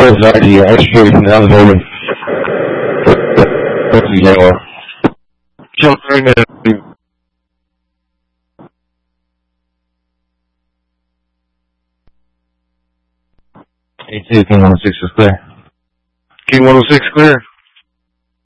490, R-Street, down the building. Kill 3 minutes. 82, King 106 is clear. King 106 clear.